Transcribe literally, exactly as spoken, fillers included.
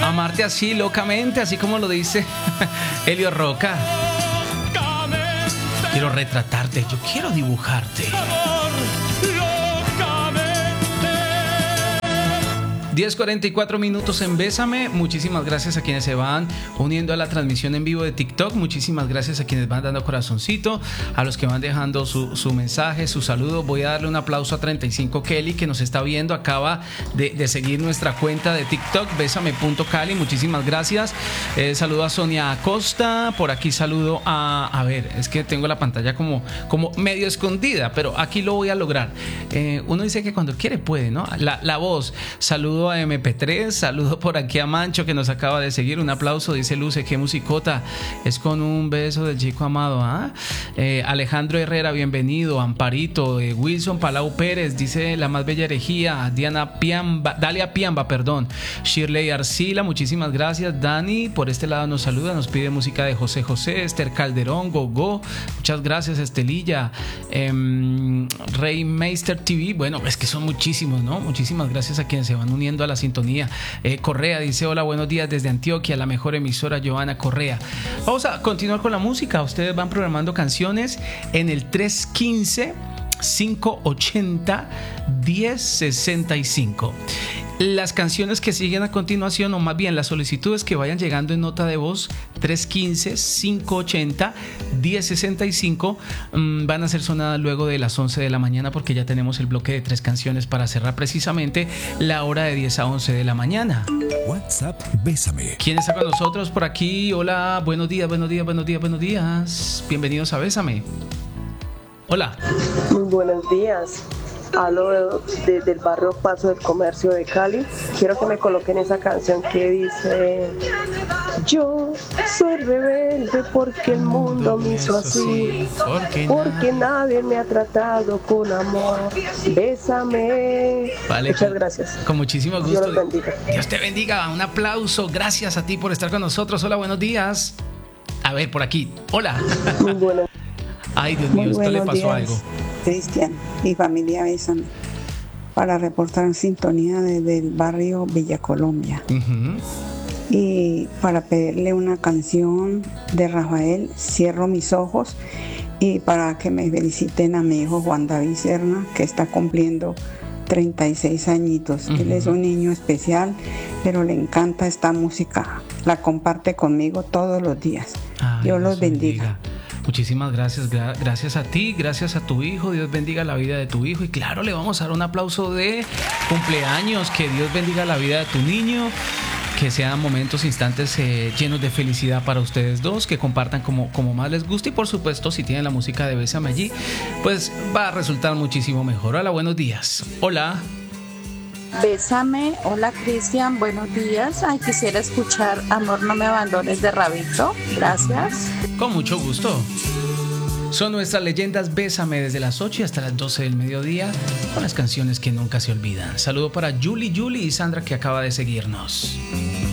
Amarte así, locamente, así como lo dice Elio Roca. Quiero retratarte, yo quiero dibujarte. diez cuarenta y cuatro minutos en Bésame. Muchísimas gracias a quienes se van uniendo a la transmisión en vivo de TikTok. Muchísimas gracias a quienes van dando corazoncito, a los que van dejando su, su mensaje, su saludo. Voy a darle un aplauso a treinta y cinco Kelly, que nos está viendo. Acaba de, de seguir nuestra cuenta de TikTok, bésame punto cali. Muchísimas gracias. Eh, saludo a Sonia Acosta. Por aquí saludo a... A ver, es que tengo la pantalla como, como medio escondida, pero aquí lo voy a lograr. Eh, uno dice que cuando quiere puede, ¿no? La, la voz. Saludo a eme pe tres, saludo por aquí a Mancho, que nos acaba de seguir. Un aplauso, dice Luce, qué musicota, es con un beso del chico amado. ¿Ah? eh, Alejandro Herrera, bienvenido. Amparito, eh, Wilson Palau Pérez, dice la más bella herejía. Diana Piamba, Dalia Piamba, perdón. Shirley Arcila, muchísimas gracias. Dani, por este lado nos saluda, nos pide música de José José. Esther Calderón, Gogo, muchas gracias. Estelilla, eh, Rey Meister T V, bueno, es que son muchísimos, ¿no? Muchísimas gracias a quienes se van uniendo a la sintonía. eh, Correa dice hola, buenos días desde Antioquia, la mejor emisora, Joana Correa. Vamos a continuar con la música. Ustedes van programando canciones en el tres uno cinco, cinco ocho cero, diez sesenta y cinco. Las canciones que siguen a continuación, o más bien las solicitudes que vayan llegando en nota de voz, tres uno cinco, cinco ocho cero, diez sesenta y cinco, mmm, van a ser sonadas luego de las once de la mañana, porque ya tenemos el bloque de tres canciones para cerrar precisamente la hora de diez a once de la mañana. WhatsApp Bésame. ¿Quién está con nosotros por aquí? Hola, buenos días, buenos días, buenos días, buenos días. Bienvenidos a Bésame. Hola. Muy buenos días. Hablo de, del barrio Paso del Comercio de Cali. Quiero que me coloquen esa canción que dice: yo soy rebelde porque el mundo me hizo así, porque nadie me ha tratado con amor. Bésame. Vale, muchas gracias. Con muchísimo gusto. Dios los bendiga. Dios te bendiga. Un aplauso. Gracias a ti por estar con nosotros. Hola, buenos días. A ver, por aquí. Hola. Muy buenas. Ay, Dios mío, esto le pasó días, algo. Cristian y familia Bésame, para reportar sintonía desde el barrio Villa Colombia. Uh-huh. Y para pedirle una canción de Rafael, Cierro mis ojos, y para que me feliciten a mi hijo Juan David Serna, que está cumpliendo treinta y seis añitos. Uh-huh. Él es un niño especial, pero le encanta esta música. La comparte conmigo todos los días. Ay, Dios los bendiga. bendiga. Muchísimas gracias, gra- gracias a ti, gracias a tu hijo. Dios bendiga la vida de tu hijo. Y claro, le vamos a dar un aplauso de cumpleaños. Que Dios bendiga la vida de tu niño. Que sean momentos, instantes eh, llenos de felicidad para ustedes dos. Que compartan como, como más les guste. Y por supuesto, si tienen la música de Bésame allí, pues va a resultar muchísimo mejor. Hola, buenos días. Hola. Bésame, hola Cristian, buenos días. Ay, quisiera escuchar Amor no me abandones de Rabito. Gracias. Con mucho gusto. Son nuestras leyendas. Bésame desde las ocho y hasta las doce del mediodía, con las canciones que nunca se olvidan. Saludo para Julie, Julie y Sandra, que acaba de seguirnos.